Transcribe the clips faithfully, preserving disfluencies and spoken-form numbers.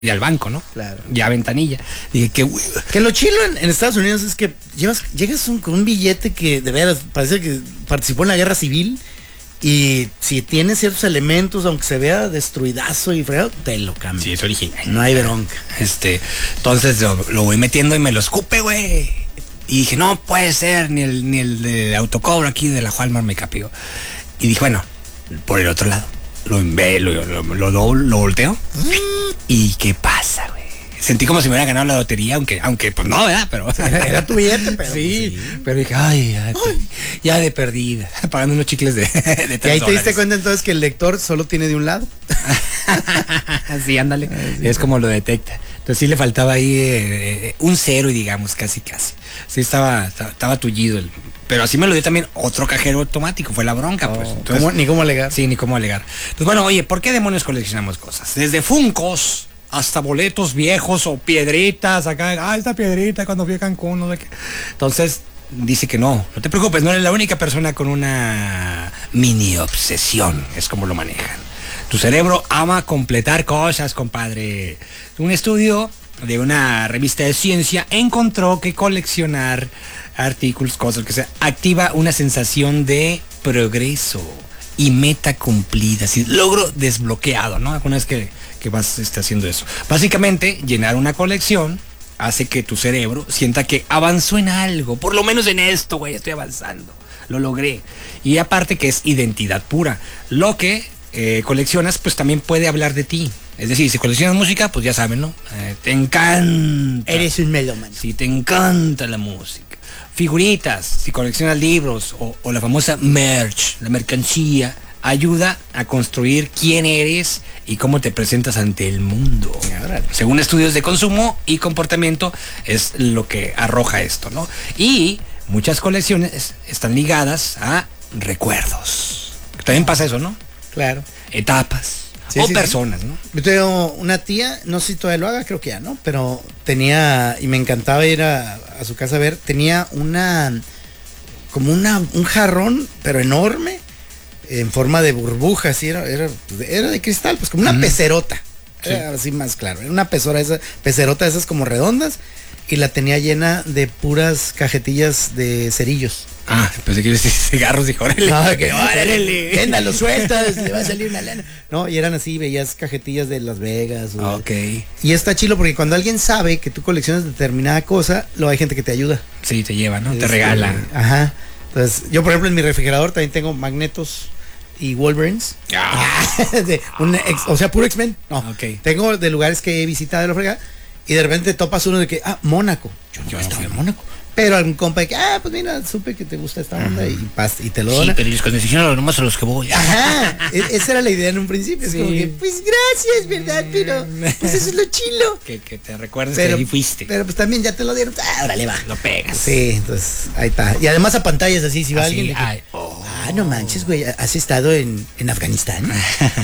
y al banco, ¿no? Claro. Ya ventanilla. Dije, qué Que lo chilo en, en Estados Unidos es que llevas, llegas un, con un billete que de veras parece que participó en la guerra civil y si tiene ciertos elementos, aunque se vea destruidazo y fregado, te lo cambia. Sí, es original. No hay bronca. Este, entonces lo, lo voy metiendo y me lo escupe, güey. Y dije, no puede ser, ni el, ni el de autocobro aquí de la Walmart me capió. Y dije, bueno, por el otro lado. Lo envé, lo, lo, lo, lo, lo volteo. ¿Y qué pasa, güey? Sentí como si me hubiera ganado la lotería, aunque, aunque pues no, ¿verdad? Pero era tu billete, pero sí, sí. Pero dije, ay, ya, ay. ya de perdida, pagando unos chicles de, de y ahí te diste cuenta entonces que el lector solo tiene de un lado. Sí, ándale. Ay, sí, es como lo detecta. Entonces sí le faltaba ahí eh, un cero y digamos, casi, casi. Sí estaba, estaba, estaba tullido el... Pero así me lo dio también otro cajero automático, fue la bronca, oh, pues. Entonces, ¿cómo, ni cómo alegar. Sí, ni cómo alegar. Entonces, bueno, oye, ¿por qué demonios coleccionamos cosas? Desde Funkos hasta boletos viejos o piedritas, acá, ah, esta piedrita cuando fui a Cancún, no sé qué. Entonces, dice que no, no te preocupes, no eres la única persona con una mini obsesión, es como lo manejan. Tu cerebro ama completar cosas, compadre. Un estudio de una revista de ciencia encontró que coleccionar artículos, cosas que sea, activa una sensación de progreso y meta cumplida, así, logro desbloqueado, ¿no? Una vez que, que vas este, haciendo eso. Básicamente, llenar una colección hace que tu cerebro sienta que avanzó en algo, por lo menos en esto, güey, estoy avanzando, lo logré. Y aparte que es identidad pura. Lo que eh, coleccionas, pues también puede hablar de ti. Es decir, si coleccionas música, pues ya saben, ¿no? Eh, te encanta. Eres un melómano. Sí, te encanta la música. Figuritas, si coleccionas libros o, o la famosa merch, la mercancía, ayuda a construir quién eres y cómo te presentas ante el mundo. Según estudios de consumo y comportamiento, es lo que arroja esto, ¿no? Y muchas colecciones están ligadas a recuerdos. También pasa eso, ¿no? Claro. Etapas. Sí, o sí, personas, sí. ¿no? Yo tengo una tía, no sé si todavía lo haga, creo que ya, ¿no? Pero tenía, y me encantaba ir a, a su casa a ver, tenía una, como una, un jarrón, pero enorme, en forma de burbuja, así, era, era, era de cristal, pues como una uh-huh. pecerota, sí. Era así más claro, era una pezora esa, pecerota de esas como redondas, y la tenía llena de puras cajetillas de cerillos. Ah, pensé que iba a decir cigarros, dijo, órale. No, que órale, venga, lo sueltas, le va a salir una lana. No, y eran así, veías cajetillas de Las Vegas. O ok. De... Y está chilo porque cuando alguien sabe que tú coleccionas determinada cosa, luego hay gente que te ayuda. Sí, te lleva, ¿no? Es, te regala. Eh, ajá. Entonces, yo por ejemplo en mi refrigerador también tengo Magnetos y Wolverines. Ah. de un ex, o sea, puro X-Men. No, okay. Tengo de lugares que he visitado de la fregada y de repente topas uno de que, ah, Mónaco. Yo no yo estaba en Mónaco. Pero algún compa de que, ah, pues mira, supe que te gusta esta onda y, pas, y te lo dona. Sí, pero ellos cuando dijeron nomás a los que voy. Ajá, esa era la idea en un principio. Es sí. como que, pues gracias, ¿verdad? Pero, pues eso es lo chilo. Que, que te recuerdes pero, que ahí fuiste. Pero pues también ya te lo dieron. Ah, órale, va. Lo pegas. Sí, entonces, ahí está. Y además a pantallas así, si va así, alguien. ay, que, oh. Ah, no manches, güey, ¿has estado en, en Afganistán?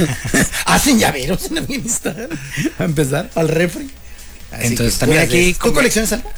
¿Hacen llaveros en Afganistán? A empezar, al refri. Así entonces, que, también aquí. ¿Tú coleccionas algo?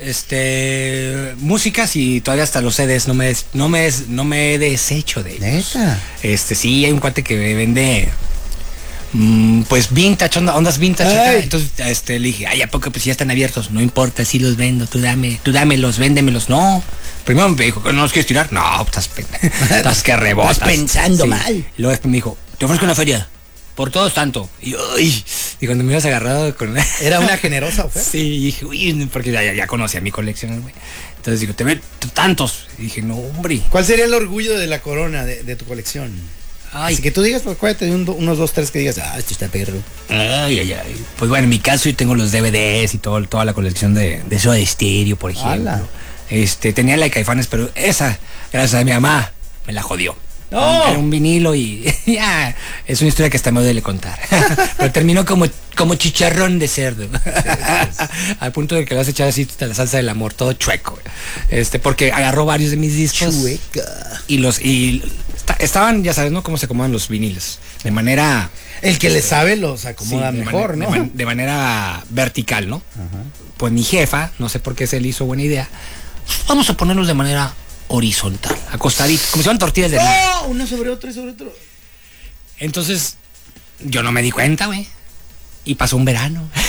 Este músicas y todavía hasta los C Ds no me no me no me he deshecho de ellos. ¿Neta? Este sí hay un cuate que me vende mmm, pues vintage, onda, ondas vintage acá. Entonces este le dije, ay, ¿a poco pues ya están abiertos? No importa, si los vendo, tú dame, tú dámelos, véndemelos. No. Primero me dijo, ¿no los quieres tirar? No, estás estás que rebotas. Estás pensando sí. mal. Y luego después me dijo, te ofrezco una feria. Por todos tanto. Y, uy, y cuando me ibas agarrado con... ¿Era una generosa oferta? Sí, y dije, uy, porque ya, ya conocía mi colección, güey. Entonces digo, te ven tantos. Y dije, no, hombre. ¿Cuál sería el orgullo de la corona de, de tu colección? Ay. Así que tú digas, pues acuérdate de un, unos dos, tres que digas, ah, esto está perro. Ay, ay, ay. Pues bueno, en mi caso yo tengo los D V Ds y todo, toda la colección de, de Soda Stereo, por ejemplo. Ala. Este, tenía la de Caifanes, pero esa, gracias a mi mamá, me la jodió. No. Era un vinilo y ya, es una historia que hasta me duele contar. Pero terminó como, como chicharrón de cerdo. Sí, sí, sí. Al punto de que le vas a echar así la salsa del amor, todo chueco. Este, porque agarró varios de mis discos. Chueca. Y los, y está, estaban, ya sabes, ¿no? Cómo se acomodan los vinilos. De manera. El que le sabe los acomoda sí, mejor, de ¿no? De, man, de manera vertical, ¿no? Ajá. Pues mi jefa, no sé por qué se le hizo buena idea. Vamos a ponerlos de manera horizontal, acostadito, como si fueran tortillas de harina. ¡Oh! Uno sobre otro y sobre otro. Entonces, yo no me di cuenta, güey. Y pasó un verano.